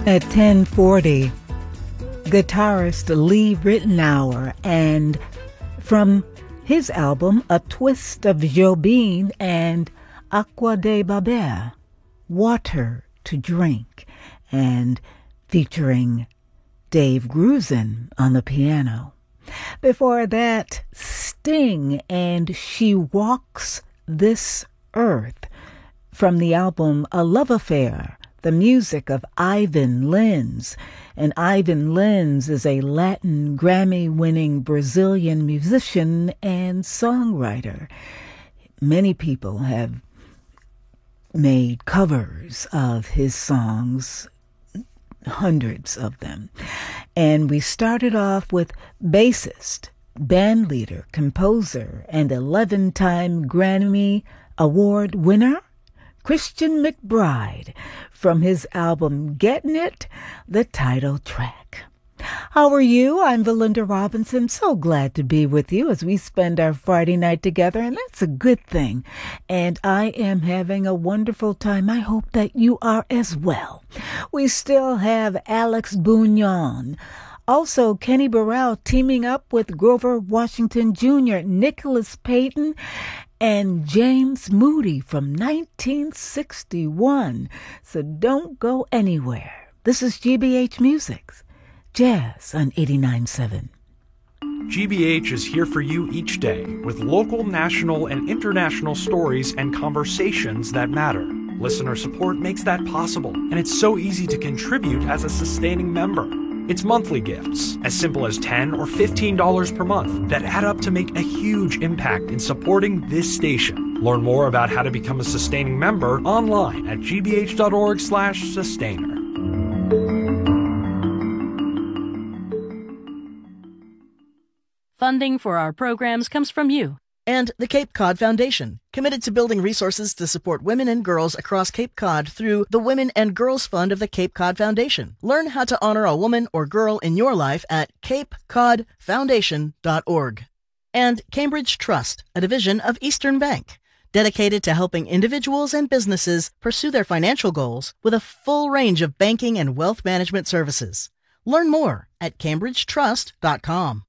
At 10:40, guitarist Lee Ritenour, and from his album A Twist of Jobim and Aqua de Beber, Water to Drink, and featuring Dave Grusin on the piano. Before that, Sting and She Walks This Earth from the album A Love Affair, the music of Ivan Lins. And Ivan Lins is a Latin Grammy-winning Brazilian musician and songwriter. Many people have made covers of his songs, hundreds of them. And we started off with bassist, bandleader, composer, and 11-time Grammy Award winner Christian McBride from his album Getting It, the title track. How are you? I'm Valinda Robinson. So glad to be with you as we spend our Friday night together, and that's a good thing. And I am having a wonderful time. I hope that you are as well. We still have Alex Bugnon. Also, Kenny Burrell teaming up with Grover Washington Jr., Nicholas Payton, and James Moody from 1961. So don't go anywhere. This is GBH Music's Jazz on 89.7. GBH is here for you each day with local, national, and international stories and conversations that matter. Listener support makes that possible, and it's so easy to contribute as a sustaining member. It's monthly gifts, as simple as $10 or $15 per month, that add up to make a huge impact in supporting this station. Learn more about how to become a sustaining member online at gbh.org/sustainer. Funding for our programs comes from you. And the Cape Cod Foundation, committed to building resources to support women and girls across Cape Cod through the Women and Girls Fund of the Cape Cod Foundation. Learn how to honor a woman or girl in your life at capecodfoundation.org. And Cambridge Trust, a division of Eastern Bank, dedicated to helping individuals and businesses pursue their financial goals with a full range of banking and wealth management services. Learn more at cambridgetrust.com.